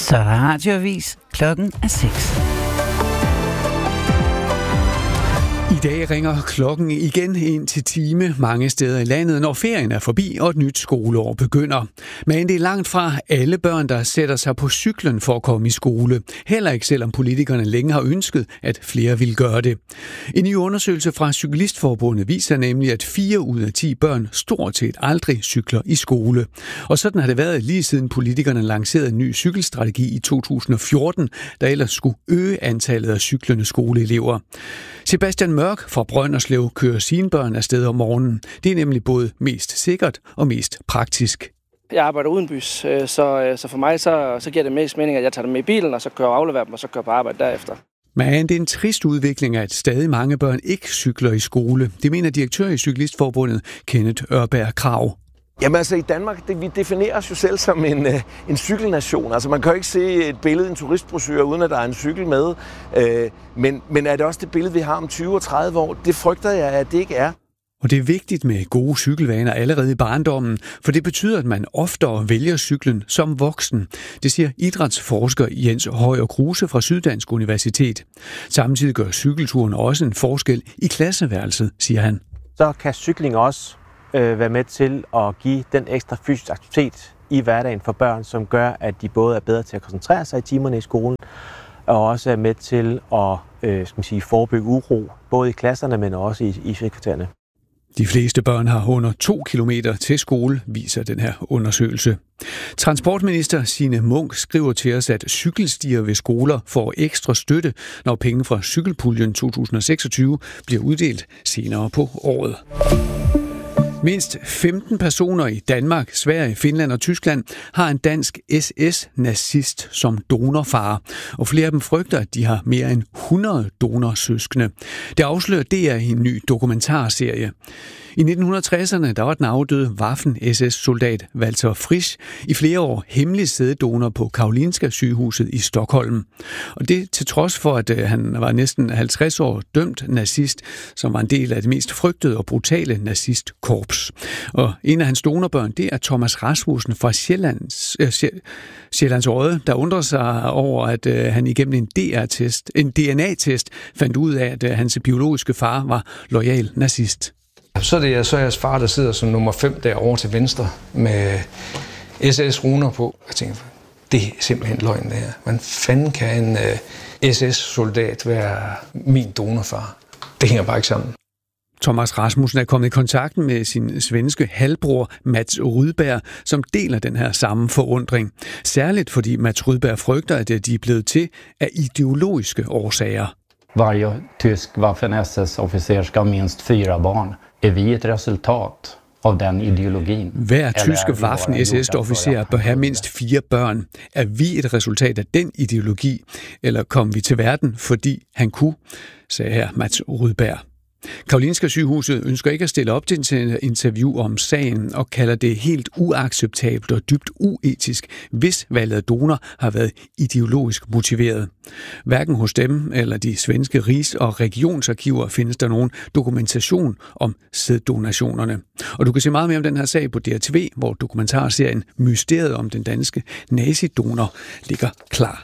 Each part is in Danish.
Så er der radioavis. Klokken er 6. I dag ringer klokken igen ind til time mange steder i landet, når ferien er forbi og et nyt skoleår begynder. Men det er langt fra alle børn, der sætter sig på cyklen for at komme i skole. Heller ikke selvom politikerne længe har ønsket, at flere vil gøre det. En ny undersøgelse fra Cyklistforbundet viser nemlig, at 4 ud af 10 børn stort set aldrig cykler i skole. Og sådan har det været lige siden politikerne lancerede en ny cykelstrategi i 2014, der ellers skulle øge antallet af cyklende skoleelever. Sebastian Mørk fra Brønderslev kører sine børn afsted om morgenen. Det er nemlig både mest sikkert og mest praktisk. Jeg arbejder udenbys, så for mig så giver det mest mening, at jeg tager dem med i bilen, og så kører og afleverer dem, og så kører på arbejde derefter. Men det er en trist udvikling, at stadig mange børn ikke cykler i skole. Det mener direktør i Cyklistforbundet, Kenneth Ørberg Krag. Jamen altså i Danmark, vi definerer os jo selv som en cykelnation. Altså man kan jo ikke se et billede, en turistbrochure, uden at der er en cykel med. Men er det også det billede, vi har om 20 og 30 år? Det frygter jeg, at det ikke er. Og det er vigtigt med gode cykelvaner allerede i barndommen, for det betyder, at man oftere vælger cyklen som voksen. Det siger idrætsforsker Jens Højer Kruse fra Syddansk Universitet. Samtidig gør cykelturen også en forskel i klasseværelset, siger han. Så kan cykling også være med til at give den ekstra fysisk aktivitet i hverdagen for børn, som gør, at de både er bedre til at koncentrere sig i timerne i skolen, og også er med til at forebygge uro, både i klasserne, men også i frikvartererne. De fleste børn har under 2 kilometer til skole, viser den her undersøgelse. Transportminister Signe Munk skriver til os, at cykelstier ved skoler får ekstra støtte, når penge fra cykelpuljen 2026 bliver uddelt senere på året. Mindst 15 personer i Danmark, Sverige, Finland og Tyskland har en dansk SS-nazist som donorfar, og flere af dem frygter, at de har mere end 100 donorsøskende. Det afslører DR i en ny dokumentarserie. I 1960'erne der var den afdøde Waffen-SS-soldat Walter Frisch i flere år hemmelig sæddonor på Karolinska sygehuset i Stockholm. Og det til trods for, at han var næsten 50 år dømt nazist, som var en del af det mest frygtede og brutale nazistkorps. Og en af hans donorbørn, det er Thomas Rasmussen fra Sjællands Odde, der undrer sig over, at han igennem en DNA-test fandt ud af, at hans biologiske far var loyal nazist. Så er det jeres far, der sidder som nummer 5 derovre til venstre med SS-runer på. Jeg tænker, det er simpelthen løgn det her. Hvordan fanden kan en SS-soldat være min donorfar? Det hænger bare ikke sammen. Thomas Rasmussen er kommet i kontakt med sin svenske halvbror Mats Rydberg, som deler den her samme forundring. Særligt fordi Mats Rydberg frygter, at de er blevet til af ideologiske årsager. Varje tysk Waffen-SS-officer ska ha minst 4 barn. Er vi et resultat af den ideologien? Hver tyske Waffen-SS-officer bør have mindst 4 børn. Er vi et resultat af den ideologi? Eller kom vi til verden, fordi han kunne, sagde her Mats Rydberg. Karolinska sygehuset ønsker ikke at stille op til et interview om sagen og kalder det helt uacceptabelt og dybt uetisk, hvis valget af donor har været ideologisk motiveret. Hverken hos dem eller de svenske rigs- og regionsarkiver findes der nogen dokumentation om sæddonationerne. Og du kan se meget mere om den her sag på DRTV, hvor dokumentarserien Mysteriet om den danske nazidonor ligger klar.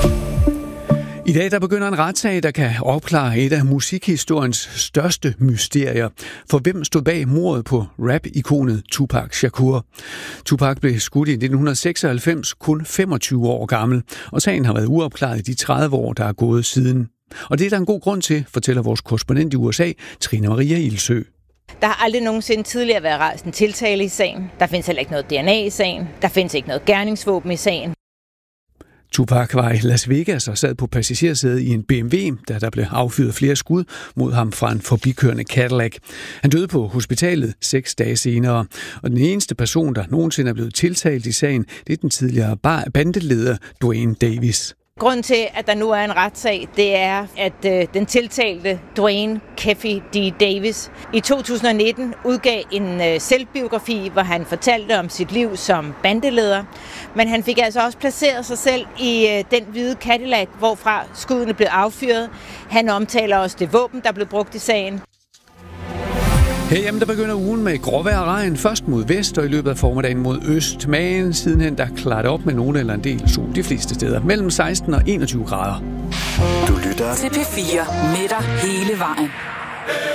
I dag der begynder en retssag, der kan opklare et af musikhistoriens største mysterier. For hvem stod bag mordet på rap-ikonet Tupac Shakur? Tupac blev skudt i 1996, kun 25 år gammel, og sagen har været uopklaret i de 30 år, der er gået siden. Og det er der en god grund til, fortæller vores korrespondent i USA, Trine Maria Ilsø. Der har aldrig nogensinde tidligere været rejst en tiltale i sagen. Der findes heller ikke noget DNA i sagen. Der findes ikke noget gerningsvåben i sagen. Tupac var i Las Vegas og sad på passagersædet i en BMW, da der blev affyret flere skud mod ham fra en forbikørende Cadillac. Han døde på hospitalet 6 dage senere, og den eneste person, der nogensinde er blevet tiltalt i sagen, det er den tidligere bandeleder Duane Davis. Grunden til, at der nu er en retssag, det er, at den tiltalte Duane Keffe D. Davis i 2019 udgav en selvbiografi, hvor han fortalte om sit liv som bandeleder. Men han fik altså også placeret sig selv i den hvide Cadillac, hvorfra skuddene blev affyret. Han omtaler også det våben, der blev brugt i sagen. Herhjemme der begynder ugen med gråvejr og regn, først mod vest og i løbet af formiddagen mod øst. Men sidenhen der klarer det op med nogle eller en del sol de fleste steder. Mellem 16 og 21 grader. Du lytter til P4 med dig hele vejen.